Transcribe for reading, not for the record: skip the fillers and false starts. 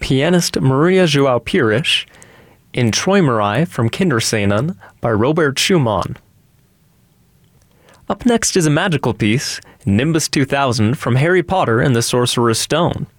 pianist Maria João Pires in Träumerei from Kinderscenen by Robert Schumann. Up next is a magical piece, Nimbus 2000 from Harry Potter and the Sorcerer's Stone.